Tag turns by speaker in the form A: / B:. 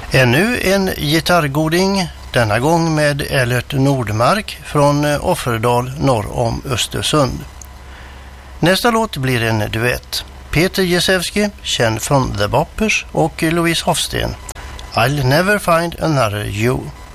A: Ännu en gitarrgoding, denna gång med Ellert Nordmark från Offerdal norr om Östersund. Nästa låt blir en duett. Peter Jezewski, känd från The Boppers, och Louise Hofsten. I'll never find another you.